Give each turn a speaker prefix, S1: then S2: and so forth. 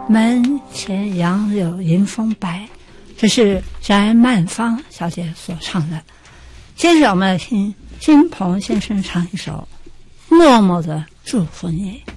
S1: 门前杨柳迎风摆，这是翟曼芳小姐所唱的。接着我们来听金鹏先生唱一首《默默的祝福你》。